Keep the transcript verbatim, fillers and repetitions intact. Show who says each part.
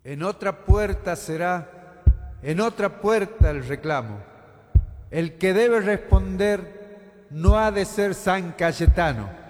Speaker 1: En otra puerta será, en otra puerta el reclamo. El que debe responder no ha de ser San Cayetano.